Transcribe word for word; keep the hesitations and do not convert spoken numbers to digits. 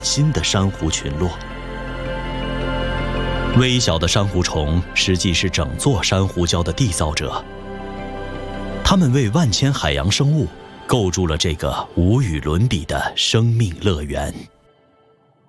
新的珊瑚群落。微小的珊瑚虫实际是整座珊瑚礁的缔造者，它们为万千海洋生物构筑了这个无与伦比的生命乐园。